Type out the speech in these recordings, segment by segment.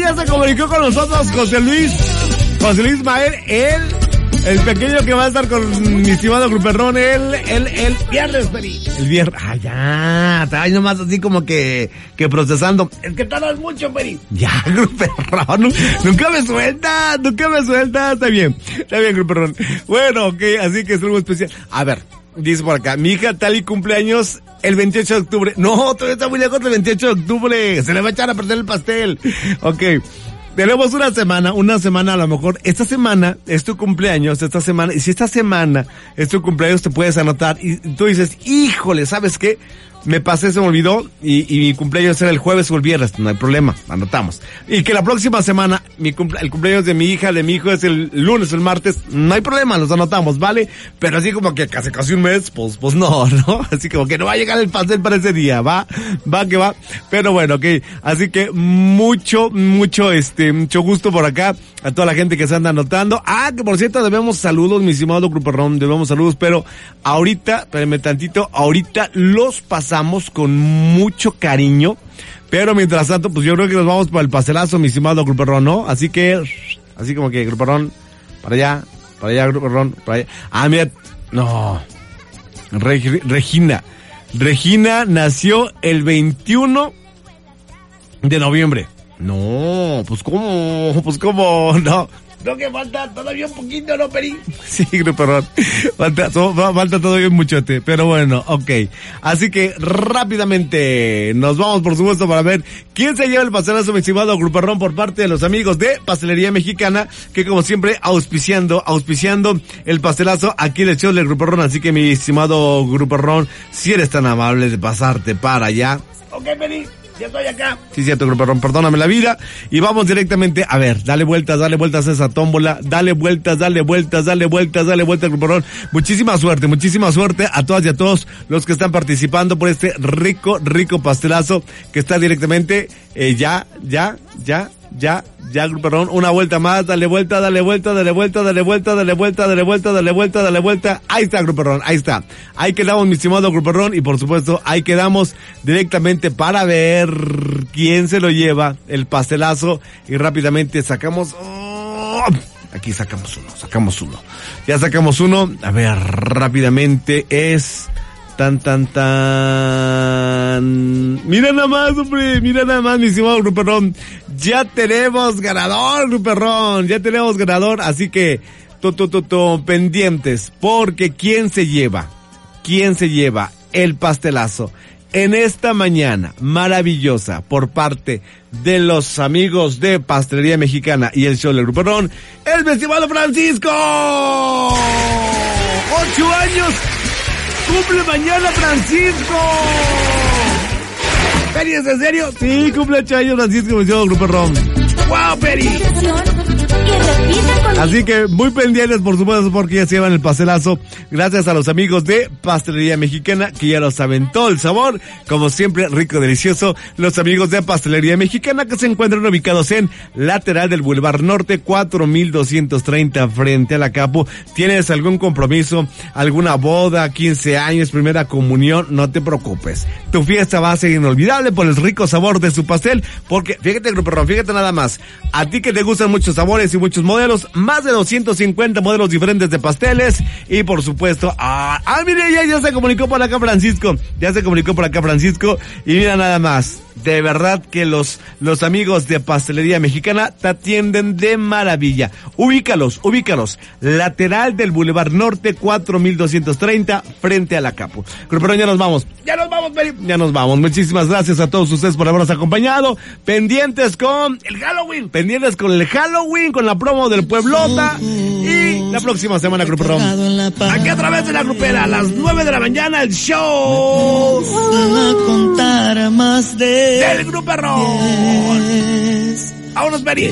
ya se comunicó con nosotros José Luis Mael, el pequeño que va a estar con mi estimado Gruperrón el viernes, Peri. El viernes. Ah, ya. Está ahí nomás así como que procesando. Es que tardas mucho, Peri. Ya, Gruperrón. Nunca me suelta. Está bien, Gruperrón. Bueno, ok, así que es algo especial. A ver, dice por acá, mi hija Tali cumpleaños el 28 de octubre. No, todavía está muy lejos del 28 de octubre. Se le va a echar a perder el pastel. Ok. Tenemos una semana a lo mejor. Esta semana es tu cumpleaños, y si esta semana es tu cumpleaños te puedes anotar y tú dices, híjole, ¿sabes qué? Me pasé, se me olvidó y mi cumpleaños era el jueves o el viernes, no hay problema, anotamos. Y que la próxima semana el cumpleaños de mi hija, de mi hijo es el lunes o el martes, no hay problema, los anotamos, ¿vale? Pero así como que casi un mes, pues no, así como que no va a llegar el pastel para ese día, va que va. Pero bueno, ok, así que mucho gusto por acá a toda la gente que se anda anotando. Ah, que por cierto debemos saludos, mi estimado Gruperrón, debemos saludos, pero ahorita, espérenme tantito, ahorita los pasamos con mucho cariño, pero mientras tanto, pues yo creo que nos vamos para el pastelazo, mi estimado Gruperrón, ¿no? Así como que Gruperrón, para allá, Gruperrón, para allá. Ah, mira, no, Regina nació el 21 de noviembre. No, pues cómo, no. No, que falta todavía un poquito, ¿no, Peri? Sí, perdón. Falta todavía un muchote, pero bueno, ok. Así que rápidamente nos vamos, por supuesto, para ver quién se lleva el pastelazo, mi estimado Gruperrón, por parte de los amigos de Pastelería Mexicana, que como siempre auspiciando el pastelazo aquí en el show del Gruperrón. Así que mi estimado Gruperrón, si eres tan amable de pasarte para allá. Ok, Peri. Ya estoy acá. Sí, cierto, Gruperrón, perdóname la vida. Y vamos directamente, a ver, dale vueltas a esa tómbola, dale vueltas, Gruperrón. Muchísima suerte a todas y a todos los que están participando por este rico pastelazo que está directamente, ya, Gruperrón, una vuelta más, dale vuelta. Ahí está, Gruperrón, ahí está. Ahí quedamos, mi estimado Gruperrón, y por supuesto, ahí quedamos directamente para ver quién se lo lleva el pastelazo, y rápidamente sacamos, aquí sacamos uno. Ya sacamos uno, a ver, rápidamente es... Mira nada más, hombre, mi estimado Gruperrón. Ya tenemos ganador, Gruperrón. Así que, pendientes, porque ¿quién se lleva el pastelazo en esta mañana maravillosa por parte de los amigos de Pastelería Mexicana y el show del Gruperrón? ¡El mi estimado Francisco! 8 años. ¡Cumple mañana, Francisco! ¿Peri, es en serio? Sí, cumple 8 años, Francisco, me dio Gruperrón. ¡Wow, Peri! Así que muy pendientes, por supuesto, porque ya se llevan el pastelazo. Gracias a los amigos de Pastelería Mexicana, que ya los aventó el sabor. Como siempre, rico, delicioso. Los amigos de Pastelería Mexicana, que se encuentran ubicados en lateral del Boulevard Norte, 4230, frente a la Capo. ¿Tienes algún compromiso, alguna boda, 15 años, primera comunión? No te preocupes. Tu fiesta va a ser inolvidable por el rico sabor de su pastel. Porque, fíjate, Gruperrón, fíjate nada más. A ti que te gustan muchos sabores y muchos modelos, más de 250 modelos diferentes de pasteles, y por supuesto, mire, ya se comunicó por acá Francisco, y mira nada más, de verdad que los amigos de Pastelería Mexicana te atienden de maravilla. Ubícalos, lateral del Boulevard Norte, 4230, frente a la Capo. Pero ya nos vamos, Peri, ya nos vamos. Muchísimas gracias a todos ustedes por habernos acompañado, pendientes con el Halloween, con la promo del Pueblota, y la próxima semana, Gruperrón, aquí a través de la Grupera, a las 9 de la mañana, el show a contar más del Gruperrón. Vámonos, Peri.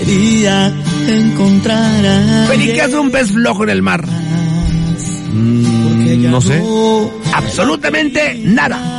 Peri, ¿qué hace un pez flojo en el mar? No sé. Absolutamente nada.